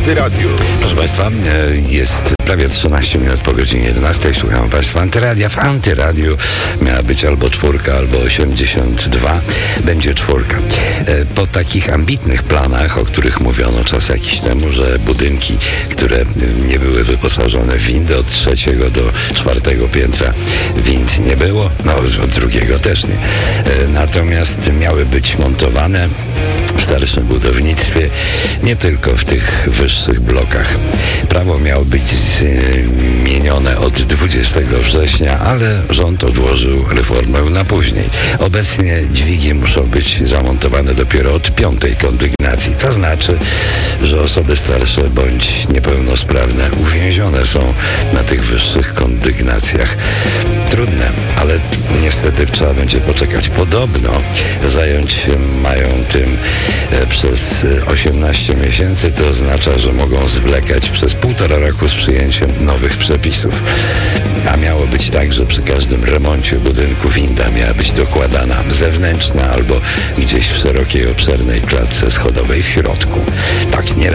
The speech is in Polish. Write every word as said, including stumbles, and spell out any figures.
Antyradiu. Proszę Państwa, jest prawie trzynaście minut po godzinie jedenastej. Słucham Państwa Antyradia. W Antyradiu miała być albo czwórka, albo osiemdziesiąt dwa. Będzie czwórka. Po takich ambitnych planach, o których mówiono czas jakiś temu, że budynki, które nie były wyposażone w windy od trzeciego do czwartego piętra wind nie było, no od drugiego też nie. Natomiast miały być montowane w starszym budownictwie, nie tylko w tych wyższych blokach. Prawo miało być zmienione od dwudziestego września, ale rząd odłożył reformę na później. Obecnie dźwigi muszą być zamontowane dopiero od piątej kondygnacji. To znaczy, że osoby starsze bądź niepełnosprawne uwięzione są na tych wyższych kondygnacjach. Trudne, ale niestety trzeba będzie poczekać. Podobno zająć się mają tym przez osiemnaście miesięcy. To oznacza, że mogą zwlekać przez półtora roku z przyjęciem nowych przepisów. A miało być tak, że przy każdym remoncie budynku winda miała być dokładana zewnętrzna albo gdzieś w szerokiej, obszernej klatce schodowej w środku. Tak nie,